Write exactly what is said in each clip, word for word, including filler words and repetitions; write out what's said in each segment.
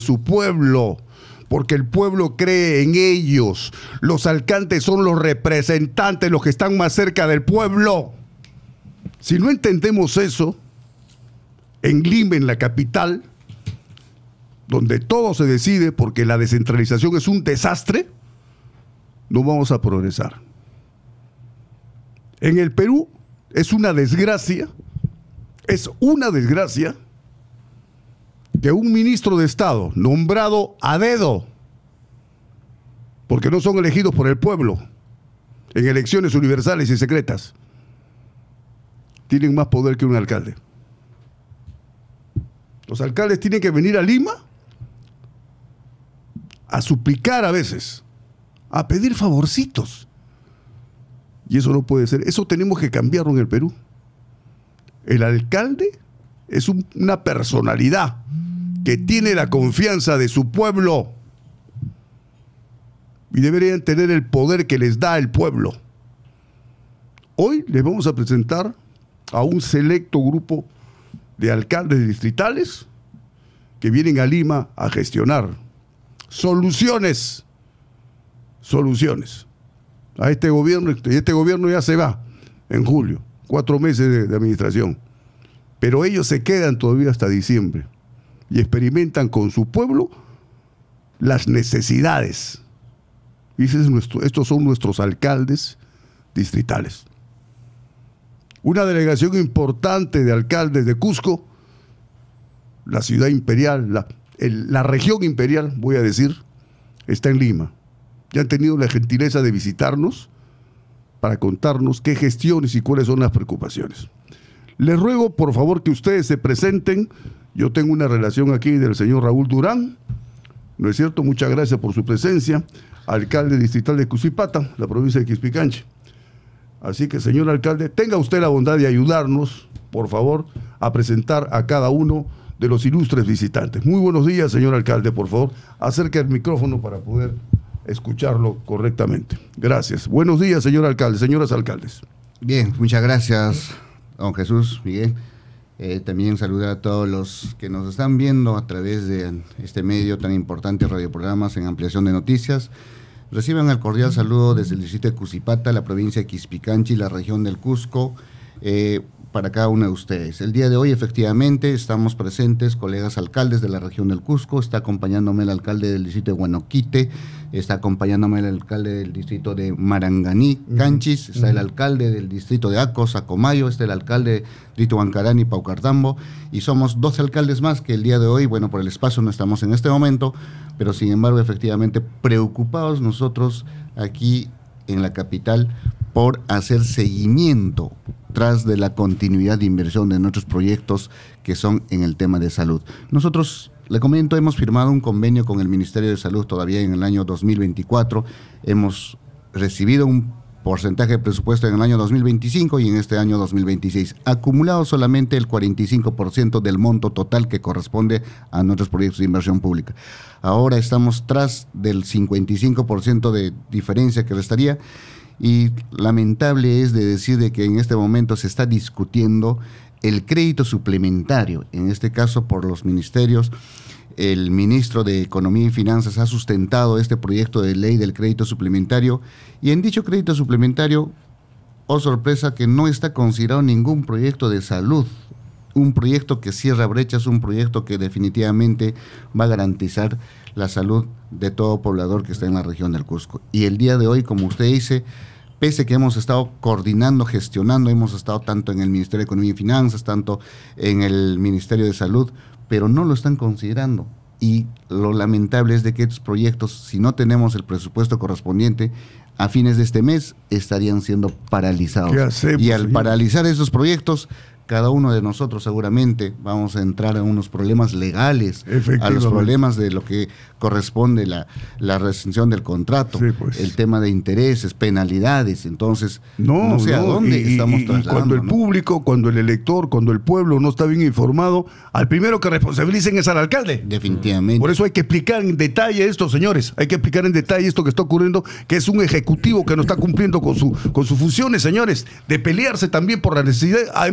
su pueblo, porque el pueblo cree en ellos. Los alcaldes son los representantes, los que están más cerca del pueblo. Si no entendemos eso, en Lima, en la capital, donde todo se decide porque la descentralización es un desastre, no vamos a progresar. En el Perú es una desgracia, es una desgracia que un ministro de Estado nombrado a dedo, porque no son elegidos por el pueblo en elecciones universales y secretas, tienen más poder que un alcalde. Los alcaldes tienen que venir a Lima a suplicar a veces, a pedir favorcitos. Y eso no puede ser. Eso tenemos que cambiarlo en el Perú. El alcalde es un, una personalidad que tiene la confianza de su pueblo y deberían tener el poder que les da el pueblo. Hoy les vamos a presentar a un selecto grupo de alcaldes distritales que vienen a Lima a gestionar soluciones, soluciones. A este gobierno, y este gobierno ya se va en julio, cuatro meses de, de administración, pero ellos se quedan todavía hasta diciembre y experimentan con su pueblo las necesidades. Y ese es nuestro, estos son nuestros alcaldes distritales. Una delegación importante de alcaldes de Cusco, la ciudad imperial, la, el, la región imperial, voy a decir, está en Lima. Ya han tenido la gentileza de visitarnos para contarnos qué gestiones y cuáles son las preocupaciones. Les ruego, por favor, que ustedes se presenten. Yo tengo una relación aquí del señor Raúl Durán, ¿no es cierto? Muchas gracias por su presencia. Alcalde distrital de Cusipata, la provincia de Quispicanchi. Así que, señor alcalde, tenga usted la bondad de ayudarnos, por favor, a presentar a cada uno de los ilustres visitantes. Muy buenos días, señor alcalde, por favor, acerque el micrófono para poder escucharlo correctamente. Gracias. Buenos días, señor alcalde, señoras alcaldes. Bien, muchas gracias, don Jesús, Miguel. Eh, también saludar a todos los que nos están viendo a través de este medio tan importante, radioprogramas en ampliación de noticias. Reciban el cordial saludo desde el distrito de Cusipata, la provincia de Quispicanchi, la región del Cusco, eh, para cada uno de ustedes. El día de hoy, efectivamente, estamos presentes, colegas alcaldes de la región del Cusco. Está acompañándome el alcalde del distrito de Huanoquite, está acompañándome el alcalde del distrito de Maranganí, Canchis, uh-huh. está el alcalde del distrito de Acos, Acomayo, está el alcalde del distrito de Huancarani, Paucartambo, y somos doce alcaldes más que el día de hoy, bueno, por el espacio no estamos en este momento, pero sin embargo, efectivamente, preocupados nosotros aquí en la capital por hacer seguimiento tras de la continuidad de inversión de nuestros proyectos que son en el tema de salud. Nosotros, le comento, hemos firmado un convenio con el Ministerio de Salud todavía en el año dos mil veinticuatro, hemos recibido un porcentaje de presupuesto en el año dos mil veinticinco y en este año dos mil veintiséis, acumulado solamente el cuarenta y cinco por ciento del monto total que corresponde a nuestros proyectos de inversión pública. Ahora estamos tras del cincuenta y cinco por ciento de diferencia que restaría. Y lamentable es de decir de que en este momento se está discutiendo el crédito suplementario, en este caso por los ministerios. El ministro de Economía y Finanzas ha sustentado este proyecto de ley del crédito suplementario y en dicho crédito suplementario, oh sorpresa, que no está considerado ningún proyecto de salud, un proyecto que cierra brechas, un proyecto que definitivamente va a garantizar la salud de todo poblador que está en la región del Cusco. Y el día de hoy, como usted dice, pese que hemos estado coordinando, gestionando, hemos estado tanto en el Ministerio de Economía y Finanzas, tanto en el Ministerio de Salud, pero no lo están considerando. Y lo lamentable es de que estos proyectos, si no tenemos el presupuesto correspondiente, a fines de este mes estarían siendo paralizados. ¿Qué hacemos, y al señor? paralizar esos proyectos, cada uno de nosotros seguramente vamos a entrar en unos problemas legales, a los problemas de lo que corresponde la, la rescisión del contrato, sí, pues. El tema de intereses, penalidades, entonces no, no sé no, a dónde y, estamos y, trasladando. Y cuando el ¿no? público, cuando el elector, cuando el pueblo no está bien informado, al primero que responsabilicen es al alcalde. Definitivamente. Por eso hay que explicar en detalle esto, señores, hay que explicar en detalle esto que está ocurriendo, que es un ejecutivo que no está cumpliendo con, su, con sus funciones, señores, de pelearse también por la necesidad. Además, una cosa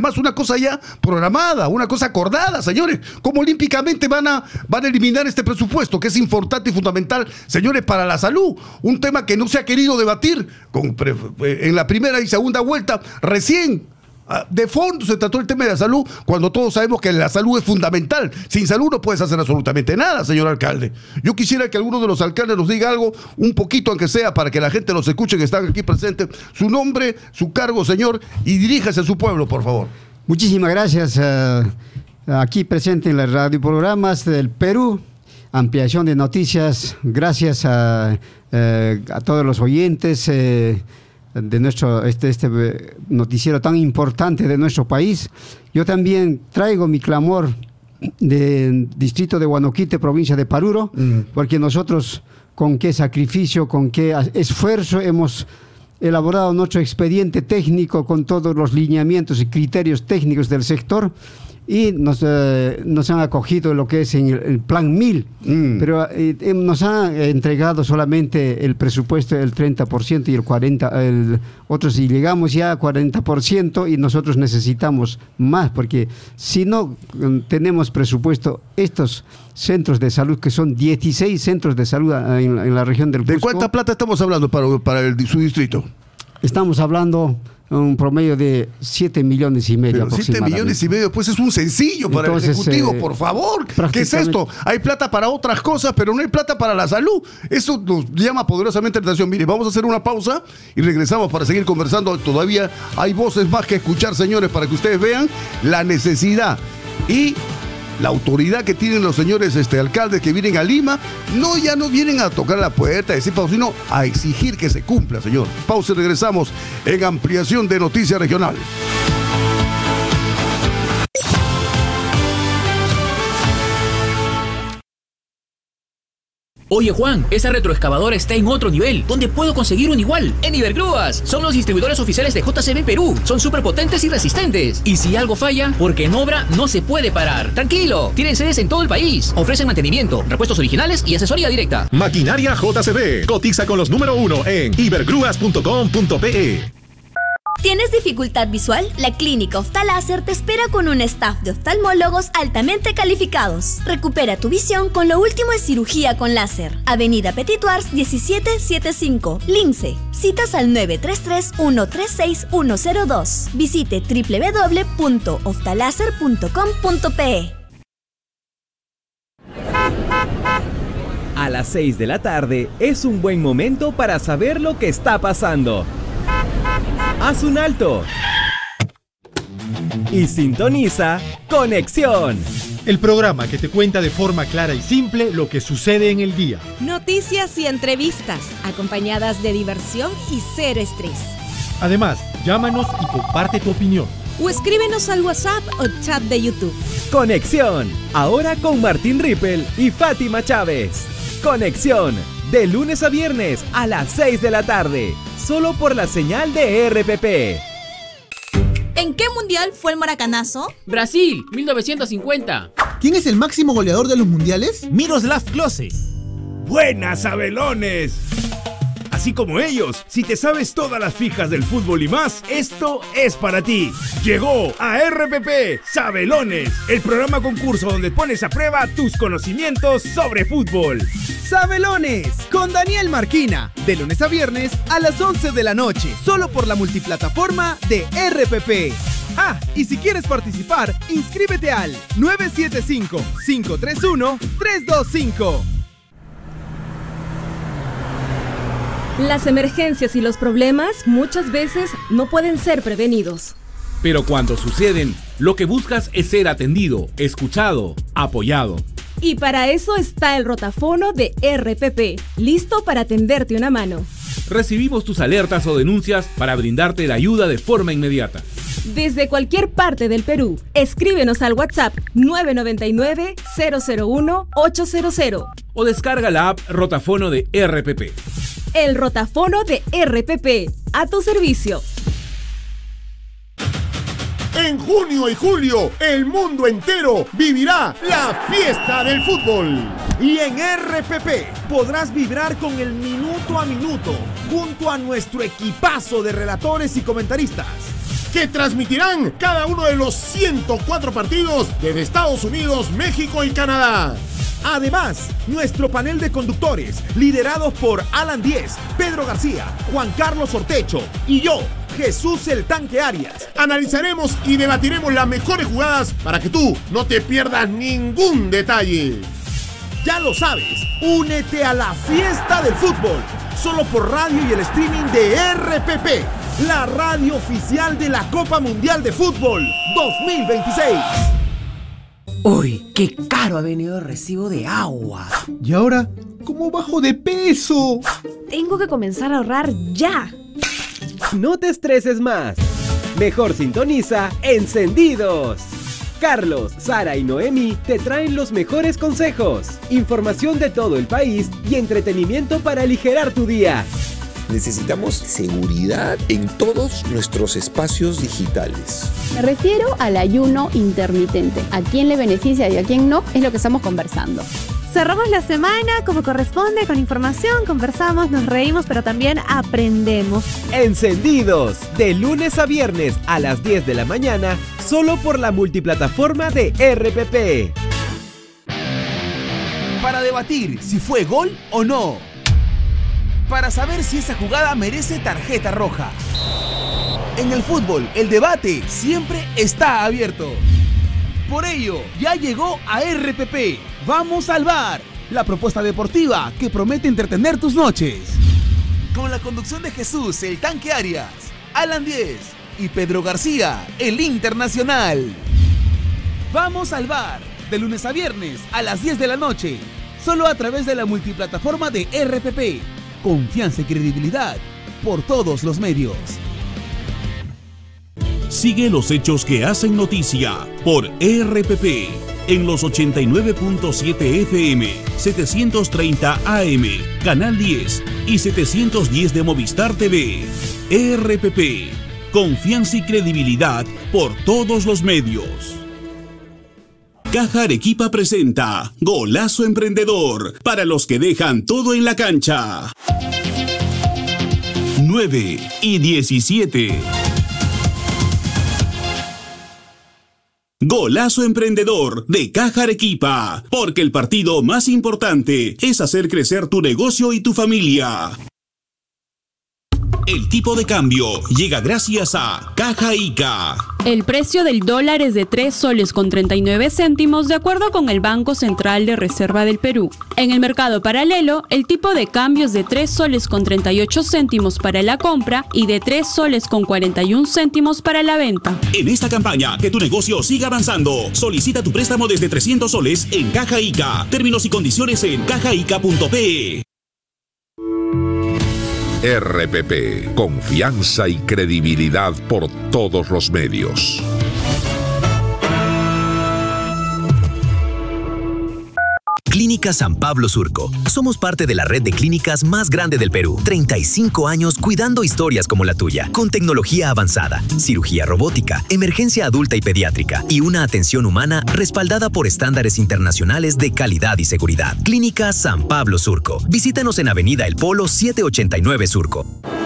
cosa ya programada, una cosa acordada, señores. ¿Cómo olímpicamente van a, van a eliminar este presupuesto, que es importante y fundamental, señores, para la salud? Un tema que no se ha querido debatir con, en la primera y segunda vuelta, recién. De fondo se trató el tema de la salud, cuando todos sabemos que la salud es fundamental. Sin salud no puedes hacer absolutamente nada, señor alcalde. Yo quisiera que alguno de los alcaldes nos diga algo, un poquito aunque sea, para que la gente los escuche que están aquí presentes. Su nombre, su cargo, señor, y diríjase a su pueblo, por favor. Muchísimas gracias. Uh, aquí presente en los radioprogramas del Perú, ampliación de noticias. Gracias a, uh, a todos los oyentes eh, de nuestro este, este noticiero tan importante de nuestro país. Yo también traigo mi clamor del distrito de Huanoquite, provincia de Paruro, mm. porque nosotros con qué sacrificio, con qué esfuerzo hemos elaborado nuestro expediente técnico con todos los lineamientos y criterios técnicos del sector, y nos, eh, nos han acogido lo que es en el, el plan mil, mm. pero eh, nos han entregado solamente el presupuesto del treinta por ciento y el cuarenta por ciento, el, otros, y llegamos ya a cuarenta por ciento, y nosotros necesitamos más, porque si no tenemos presupuesto, estos centros de salud, que son dieciséis centros de salud en, en la región del Cusco. ¿De cuánta plata estamos hablando para, para el, su distrito? Estamos hablando un promedio de siete millones y medio. Pero siete millones y medio, pues es un sencillo para Entonces, el Ejecutivo, eh, por favor. ¿Qué es esto? Hay plata para otras cosas, pero no hay plata para la salud. Eso nos llama poderosamente la atención. Mire, vamos a hacer una pausa y regresamos para seguir conversando. Todavía hay voces más que escuchar, señores, para que ustedes vean la necesidad y la autoridad que tienen los señores este, alcaldes que vienen a Lima. No, ya no vienen a tocar la puerta, a decir pausa, sino a exigir que se cumpla, señor. Pausa y regresamos en ampliación de Noticias Regional. Oye Juan, esa retroexcavadora está en otro nivel. ¿Dónde puedo conseguir un igual? En Ibergrúas. Son los distribuidores oficiales de J C B Perú. Son súper potentes y resistentes. Y si algo falla, porque en obra no se puede parar. Tranquilo, tienen sedes en todo el país. Ofrecen mantenimiento, repuestos originales y asesoría directa. Maquinaria J C B. Cotiza con los número uno en ibergrúas punto com punto pe. ¿Tienes dificultad visual? La Clínica Oftaláser te espera con un staff de oftalmólogos altamente calificados. Recupera tu visión con lo último en cirugía con láser. Avenida Petit Uars diecisiete setenta y cinco, Lince. Citas al nueve tres tres, uno tres seis, uno cero dos. Visite doble u doble u doble u punto oftaláser punto com punto pe. A las seis de la tarde es un buen momento para saber lo que está pasando. Haz un alto y sintoniza Conexión, el programa que te cuenta de forma clara y simple lo que sucede en el día. Noticias y entrevistas, acompañadas de diversión y cero estrés. Además, llámanos y comparte tu opinión. O escríbenos al WhatsApp o chat de YouTube. Conexión, ahora con Martín Rippel y Fátima Chávez. Conexión, de lunes a viernes a las seis de la tarde, solo por la señal de R P P. ¿En qué mundial fue el maracanazo? Brasil, mil novecientos cincuenta. ¿Quién es el máximo goleador de los mundiales? Miroslav Klose. ¡Buenas, Sabelones! Así como ellos, si te sabes todas las fijas del fútbol y más, esto es para ti. Llegó a R P P Sabelones, el programa concurso donde pones a prueba tus conocimientos sobre fútbol. Sabelones, con Daniel Marquina, de lunes a viernes a las once de la noche, solo por la multiplataforma de R P P. Ah, y si quieres participar, inscríbete al nueve siete cinco, cinco tres uno, tres dos cinco. Las emergencias y los problemas muchas veces no pueden ser prevenidos. Pero cuando suceden, lo que buscas es ser atendido, escuchado, apoyado. Y para eso está el rotafono de R P P, listo para tenderte una mano. Recibimos tus alertas o denuncias para brindarte la ayuda de forma inmediata. Desde cualquier parte del Perú, escríbenos al WhatsApp nueve nueve nueve, cero cero uno, ocho cero cero. O descarga la app Rotafono de R P P. El rotafono de R P P, a tu servicio. En junio y julio, el mundo entero vivirá la fiesta del fútbol. Y en R P P podrás vibrar con el minuto a minuto junto a nuestro equipazo de relatores y comentaristas. que transmitirán cada uno de los ciento cuatro partidos desde Estados Unidos, México y Canadá. Además, nuestro panel de conductores, liderados por Alan Díez, Pedro García, Juan Carlos Ortecho y yo, Jesús el Tanque Arias, analizaremos y debatiremos las mejores jugadas para que tú no te pierdas ningún detalle. Ya lo sabes, únete a la fiesta del fútbol, solo por radio y el streaming de R P P, la radio oficial de la Copa Mundial de Fútbol dos mil veintiséis. Uy, qué caro ha venido el recibo de agua. ¿Y ahora cómo bajo de peso? Tengo que comenzar a ahorrar ya. No te estreses más. Mejor sintoniza Encendidos. Carlos, Sara y Noemi te traen los mejores consejos, información de todo el país y entretenimiento para aligerar tu día. Necesitamos seguridad en todos nuestros espacios digitales. Me refiero al ayuno intermitente. A quién le beneficia y a quién no es lo que estamos conversando. Cerramos la semana como corresponde con información, conversamos, nos reímos, pero también aprendemos. Encendidos, de lunes a viernes a las diez de la mañana, solo por la multiplataforma de R P P. Para debatir si fue gol o no. Para saber si esa jugada merece tarjeta roja. En el fútbol, el debate siempre está abierto. Por ello, ya llegó a R P P. Vamos al bar, la propuesta deportiva que promete entretener tus noches. Con la conducción de Jesús, el Tanque Arias, Alan Díez y Pedro García, el Internacional. Vamos al bar, de lunes a viernes a las diez de la noche, solo a través de la multiplataforma de R P P. Confianza y credibilidad por todos los medios. Sigue los hechos que hacen noticia por R P P en los ochenta y nueve punto siete F M, setecientos treinta A M, Canal diez y setecientos diez de Movistar T V. R P P, confianza y credibilidad por todos los medios. Caja Arequipa presenta Golazo Emprendedor para los que dejan todo en la cancha. nueve y diecisiete. Golazo Emprendedor de Caja Arequipa, porque el partido más importante es hacer crecer tu negocio y tu familia. El tipo de cambio llega gracias a Caja Ica. El precio del dólar es de tres soles con treinta y nueve céntimos de acuerdo con el Banco Central de Reserva del Perú. En el mercado paralelo, el tipo de cambio es de tres soles con treinta y ocho céntimos para la compra y de tres soles con cuarenta y un céntimos para la venta. En esta campaña, que tu negocio siga avanzando, solicita tu préstamo desde trescientos soles en Caja Ica. Términos y condiciones en caja ica punto pe. R P P, confianza y credibilidad por todos los medios. Clínica San Pablo Surco. Somos parte de la red de clínicas más grande del Perú. treinta y cinco años cuidando historias como la tuya, con tecnología avanzada, cirugía robótica, emergencia adulta y pediátrica y una atención humana respaldada por estándares internacionales de calidad y seguridad. Clínica San Pablo Surco. Visítanos en Avenida El Polo setecientos ochenta y nueve Surco.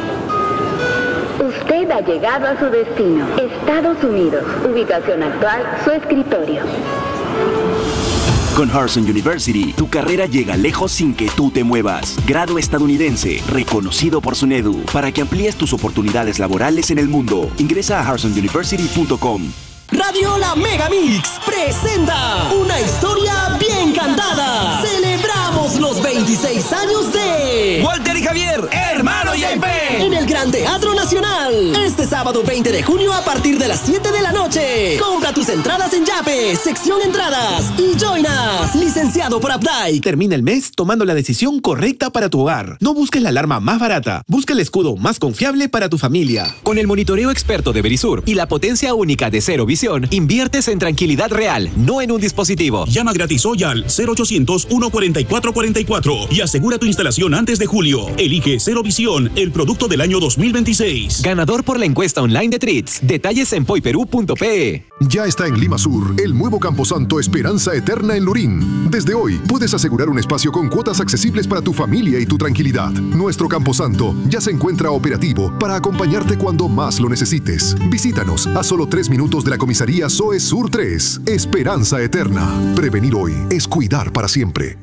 Usted ha llegado a su destino, Estados Unidos. Ubicación actual, su escritorio. Con Harson University, tu carrera llega lejos sin que tú te muevas. Grado estadounidense, reconocido por su SUNEDU, para que amplíes tus oportunidades laborales en el mundo. Ingresa a harson university punto com. Radio La Mega Mix presenta una historia bien cantada. Celebramos los veintiséis años de Walter y Javier, hermano y M P, en el Gran Teatro Nacional. Este sábado veinte de junio a partir de las siete de la noche. Compra tus entradas en Yape, sección entradas y Join Us. Licenciado por Updike. Termina el mes tomando la decisión correcta para tu hogar. No busques la alarma más barata, busca el escudo más confiable para tu familia. Con el monitoreo experto de Verisur y la potencia única de Cero Visión, inviertes en tranquilidad real, no en un dispositivo. Llama gratis hoy al cero ochocientos, uno cuarenta y cuatro cuarenta y cuatro y así asegura tu instalación antes de julio. Elige Cero Visión, el producto del año dos mil veintiséis. Ganador por la encuesta online de Tritz. Detalles en poiperú punto pe. Ya está en Lima Sur, el nuevo Camposanto Esperanza Eterna en Lurín. Desde hoy, puedes asegurar un espacio con cuotas accesibles para tu familia y tu tranquilidad. Nuestro Camposanto ya se encuentra operativo para acompañarte cuando más lo necesites. Visítanos a solo tres minutos de la comisaría S O E Sur tres. Esperanza Eterna. Prevenir hoy es cuidar para siempre.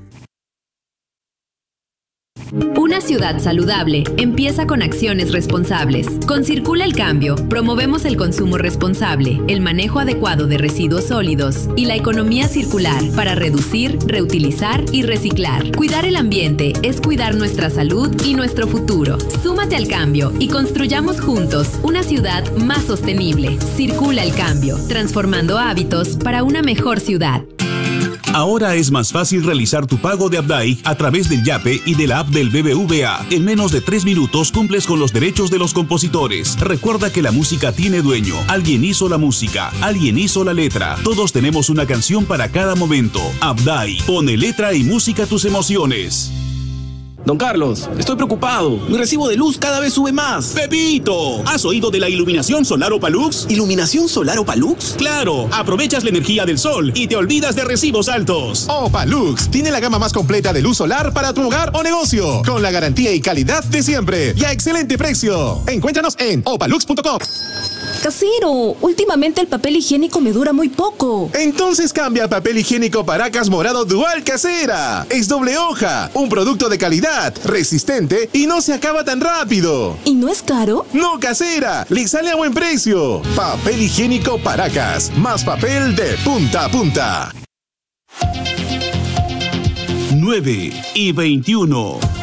Una ciudad saludable empieza con acciones responsables. Con Circula el Cambio, promovemos el consumo responsable, el manejo adecuado de residuos sólidos y la economía circular para reducir, reutilizar y reciclar. Cuidar el ambiente es cuidar nuestra salud y nuestro futuro. Súmate al cambio y construyamos juntos una ciudad más sostenible. Circula el Cambio, transformando hábitos para una mejor ciudad. Ahora es más fácil realizar tu pago de Abdai a través del Yape y de la app del B B V A. En menos de tres minutos cumples con los derechos de los compositores. Recuerda que la música tiene dueño. Alguien hizo la música, alguien hizo la letra. Todos tenemos una canción para cada momento. Abdai, pone letra y música a tus emociones. Don Carlos, estoy preocupado. Mi recibo de luz cada vez sube más. ¡Pepito! ¿Has oído de la iluminación solar Opalux? ¿Iluminación solar Opalux? ¡Claro! Aprovechas la energía del sol y te olvidas de recibos altos. Opalux tiene la gama más completa de luz solar para tu hogar o negocio, con la garantía y calidad de siempre y a excelente precio. Encuéntranos en opalux punto com. Casero, últimamente el papel higiénico me dura muy poco. Entonces cambia a papel higiénico Paracas Morado Dual Casera. Es doble hoja, un producto de calidad, resistente y no se acaba tan rápido. ¿Y no es caro? No, Casera, le sale a buen precio. Papel higiénico Paracas, más papel de punta a punta. nueve y veintiuno.